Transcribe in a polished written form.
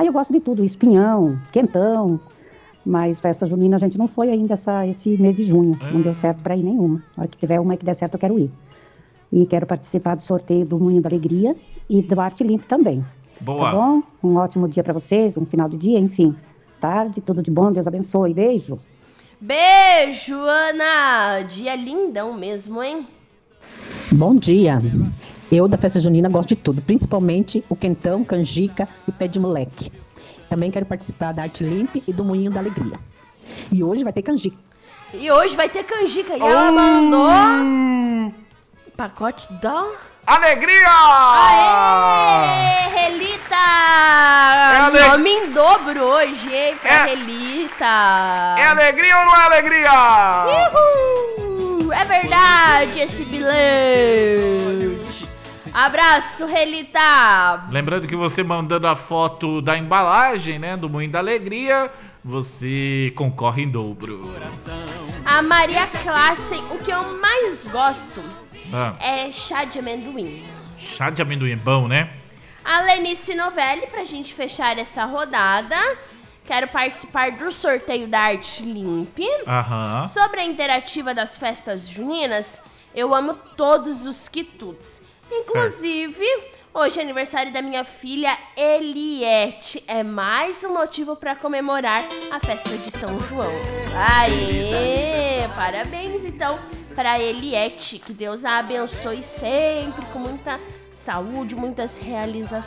Aí eu gosto de tudo, espinhão, quentão, mas festa junina a gente não foi ainda esse mês de junho, não deu certo para ir nenhuma. Na hora que tiver uma que der certo eu quero ir. E quero participar do sorteio do Moinho da Alegria e do Arte Limpo também. Boa. Tá bom? Um ótimo dia para vocês, um final de dia, enfim. Tarde, tudo de bom, Deus abençoe. Beijo. Beijo, Ana. Dia lindão mesmo, hein? Bom dia. Eu da festa junina gosto de tudo, principalmente o quentão, canjica e pé de moleque. Também quero participar da Arte Limpe e do Moinho da Alegria. E hoje vai ter canjica. E hoje vai ter canjica. E ela mandou pacote da... Alegria! Aê, Relita! Nome em dobro hoje, hein, pra Relita. É alegria ou não é alegria? Uhul! É verdade esse bilhete. Abraço, Relita. Lembrando que você mandando a foto da embalagem, né, do Moinho da Alegria, você concorre em dobro. A Maria Classen, o que eu mais gosto Ah, é chá de amendoim. chá de amendoim é bom, né? A Lenice Novelli, pra gente fechar essa rodada, quero participar do sorteio da Arte Limpe. Aham. Sobre a interativa das festas juninas, eu amo todos os quitutes. Inclusive, hoje é aniversário da minha filha Eliette. É mais um motivo para comemorar a festa de São João. Aê! Parabéns, então, para Eliette. Que Deus a abençoe sempre com muita saúde, muitas realizações.